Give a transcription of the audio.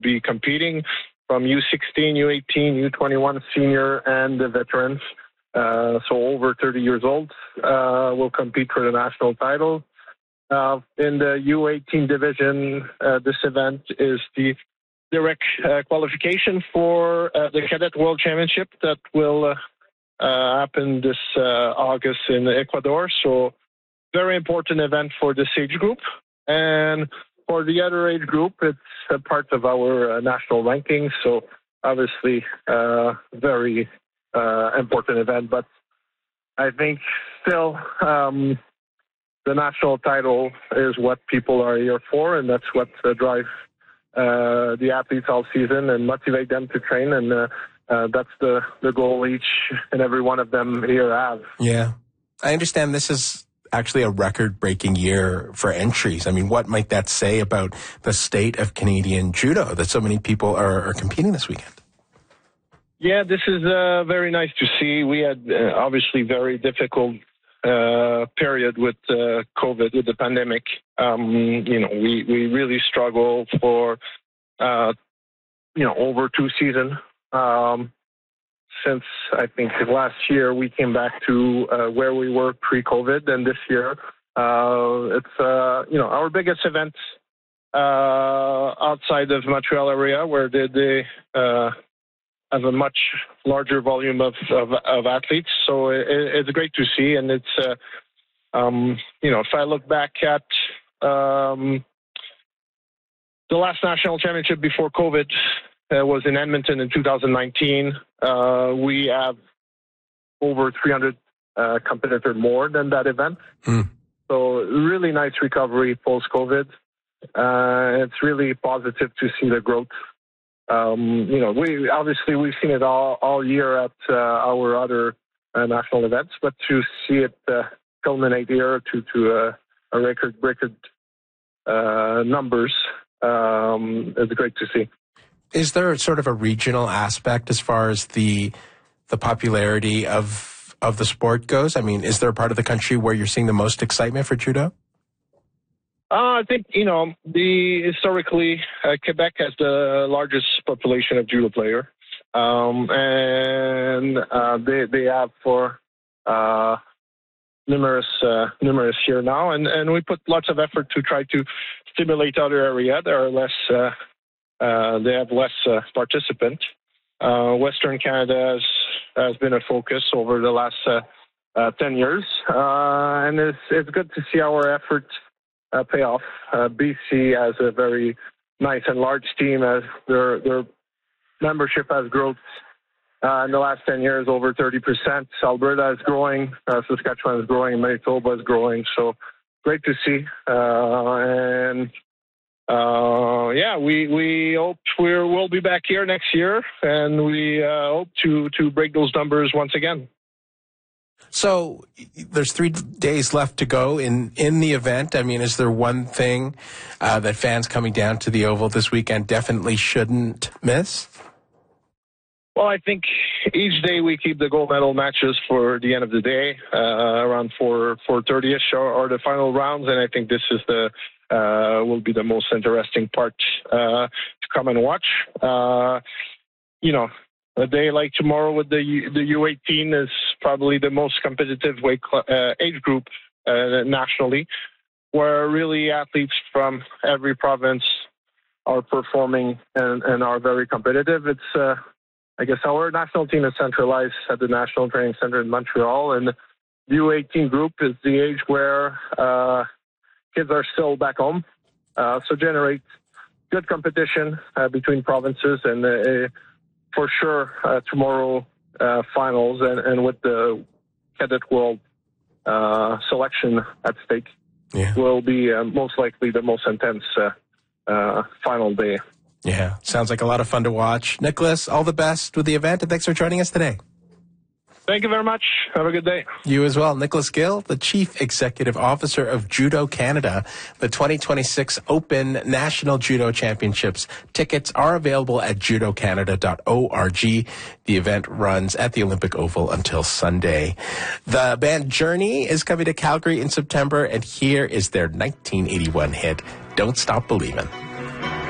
be competing from U16, U18, U21 senior and the veterans. So over 30 years old will compete for the national title. In the U18 division, this event is the direct qualification for the Cadet World Championship that will happen this August in Ecuador. So very important event for this age group. And for the other age group, it's a part of our national rankings. So obviously, very important event. But I think still the national title is what people are here for, and that's what drives the athletes all season and motivate them to train. And that's the goal each and every one of them here have. Yeah. I understand this is actually a record-breaking year for entries. I mean, what might that say about the state of Canadian judo that so many people are competing this weekend? Yeah, this is very nice to see. We had obviously very difficult period with COVID, with the pandemic. We really struggled for, over 2 seasons. Since I think last year we came back to where we were pre-COVID, and this year it's our biggest event outside of Montreal area, where they have a much larger volume of athletes. So it's great to see, and it's if I look back at the last national championship before COVID. Was in Edmonton in 2019. We have over 300 competitors more than that event. So really nice recovery post-COVID. It's really positive to see the growth. We've seen it all year at our other national events, but to see it culminate here to a record numbers, it's great to see. Is there sort of a regional aspect as far as the popularity of the sport goes? I mean, is there a part of the country where you're seeing the most excitement for judo? I think, historically, Quebec has the largest population of judo player. And they have for numerous years now. And we put lots of effort to try to stimulate other areas. There are less... they have less participants. Western Canada has been a focus over the last 10 years, and it's good to see our efforts pay off. BC has a very nice and large team, as their membership has grown in the last 10 years over 30%. Alberta is growing, Saskatchewan is growing, Manitoba is growing. So great to see, we hope we'll be back here next year, and we hope to break those numbers once again. So there's 3 days left to go in the event. I mean, is there one thing that fans coming down to the Oval this weekend definitely shouldn't miss? Well, I think each day we keep the gold medal matches for the end of the day, around 4:30ish are the final rounds, and I think this is will be the most interesting part to come and watch. A day like tomorrow with the U18 is probably the most competitive age group nationally, where really athletes from every province are performing and are very competitive. It's I guess our national team is centralized at the National Training Center in Montreal, and the U18 group is the age where kids are still back home, so generate good competition between provinces, and for sure tomorrow finals and with the Cadet World selection at stake will be most likely the most intense final day. Yeah, sounds like a lot of fun to watch. Nicholas, all the best with the event, and thanks for joining us today. Thank you very much. Have a good day. You as well. Nicholas Gill, the Chief Executive Officer of Judo Canada, the 2026 Open National Judo Championships. Tickets are available at judocanada.org. The event runs at the Olympic Oval until Sunday. The band Journey is coming to Calgary in September, and here is their 1981 hit, Don't Stop Believin'.